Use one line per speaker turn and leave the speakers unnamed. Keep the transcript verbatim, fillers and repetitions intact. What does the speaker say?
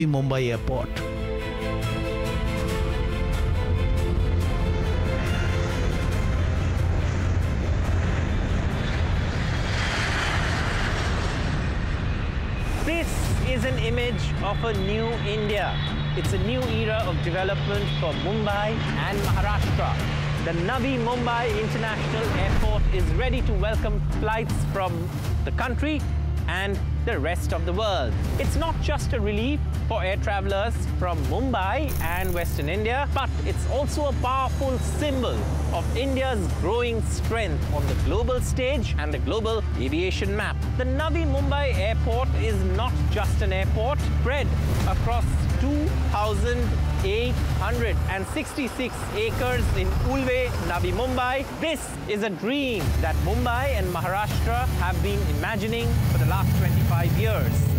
Mumbai Airport.
This is an image of a new India. It's a new era of development for Mumbai and Maharashtra. The Navi Mumbai International Airport is ready to welcome flights from the country and the rest of the world. It's not just a relief for air travelers from Mumbai and Western India, but it's also a powerful symbol of India's growing strength on the global stage and the global aviation map. The Navi Mumbai Airport is not just an airport spread across two thousand eight hundred sixty-six acres in Ulve, Navi Mumbai. This is a dream that Mumbai and Maharashtra have been imagining for the last twenty-five years.